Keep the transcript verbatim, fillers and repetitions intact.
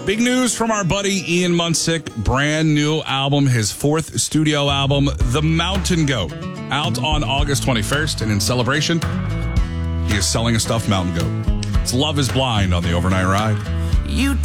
Big news from our buddy Ian Munsick. Brand new album, his fourth studio album, The Mountain Goat, out on August twenty-first. And in celebration, he is selling a stuffed mountain goat. It's Love is Blind on the Overnight Ride. You